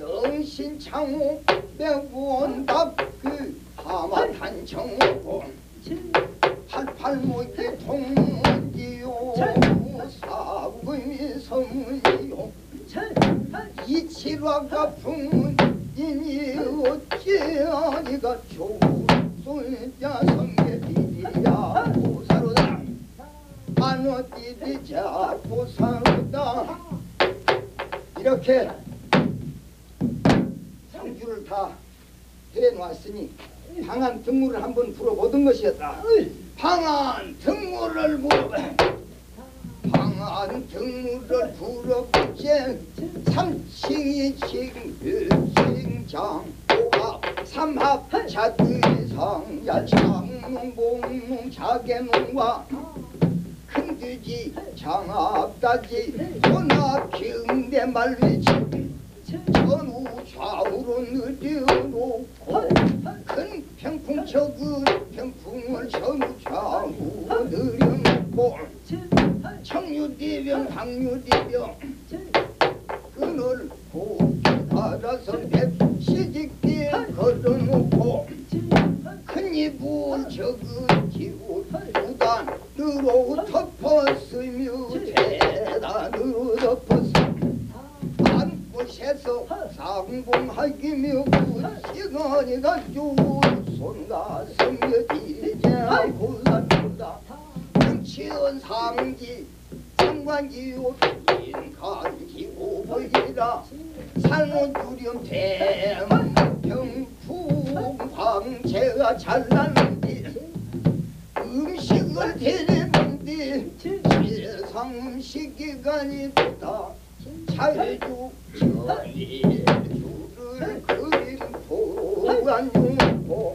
성신창호 매원답 그 하마탄청호 팔팔목이 통문지요 사구미 서문이요 이칠화가 풍문이니 어찌하니가 조손자 성계디디야 고사로다 안어디디자 고사로다 이렇게 상주를 다 해놓았으니 방한 등물을 한번 불어보던 것이었다. 방한 등물을 불어봐. 방한 등물을 불어보제 삼칭이 칭장 오합 삼합 자의상 야창농봉농 자개농과 큰돼지 장합다지 소나 경대 말리지 전후 좌우로 늘려놓고 큰 병풍 적은 병풍을 전후 좌우로 늘려놓고 청유대병 항유대병 끈을 고달아서 백시직대 걸어놓고 큰 이불 적은 기울 무단으로 덮었으며 대단으로 덮었으며 곳에서 상봉하기며 그 시간이가 좋은손가 성여지자 고산보다 정치원 상지 장관기호 인간기호보이라 산호주렴 대망평풍 황제가 잘났는데 음식을 대내는데 세상 음식기간이 됐다 차례주 전이주를 그린 보안용고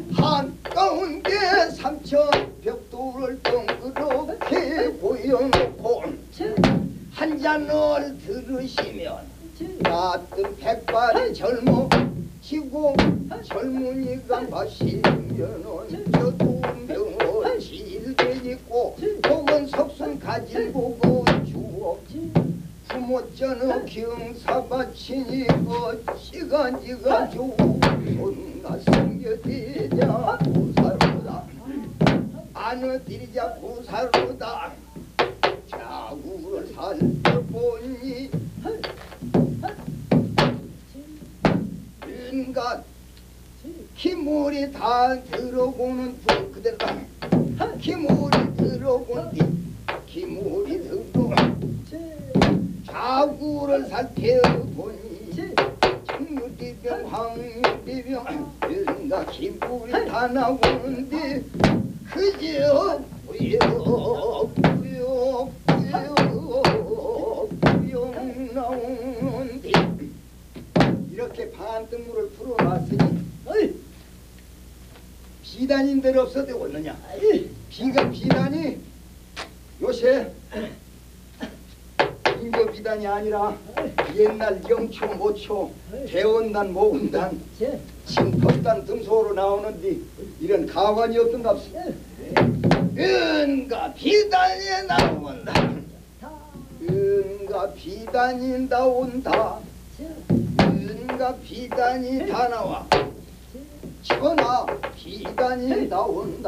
한가운데 삼천벽돌을 덩그렇게 보여놓고 한 잔을 들으시면 같은 백발이 젊어지고 젊은이가 마시면은 저도 명을 질게 있고 혹은 석순 가지고 주어 부모전의 경사바치니 어찌간지가 좋은가 성겨드리자 부사로다 안어드리자 부사로다 자구를 살펴보니 인간 기물이 다 들어오는 그대로다 기물이 들어오는 기물이 들어오는 자구를 살펴보니 청유대병 황유대병 인가 기물이 다 나오는데 그저 부역 나오는데 이렇게 반등물을 풀어놨으니 비단인들 없어도 되겠느냐. 비가 비단이 요새 인조 비단이 아니라 옛날 영초 모초 대원단 모군단 칭법단 등소로 나오는데 이런 가관이 없던갑시다. 은가 비단이 나온다. 은가 비단이 나온다. 은가 비단이 다 나와. 천하 비단이 나온다.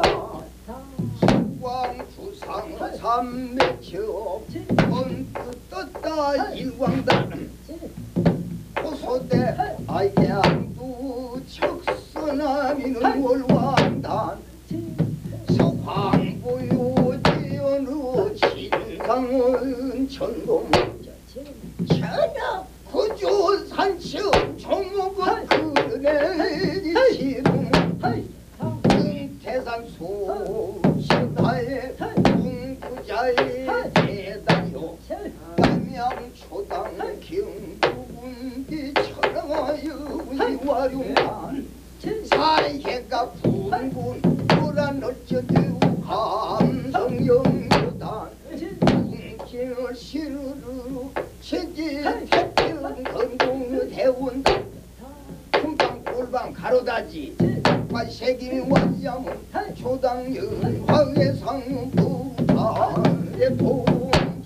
수광주상 삼매첩 번뜩 떴다 일광단 호소대 아이양두 척선하미는 월왕단 서황보요지연으로 신상은 천동 천하 구조산청 종목은 그네지시동 태산 소신하에 공부자의 대단요 남양초당 경부군기 천하여 이화룡만 사해가 군군 노란 어쩌두 함성영교단 궁진을 시르르 체지 태평 건공 대원단 금방 골방 가로다지 색임이 완자문 초당연 화해상 부산의 보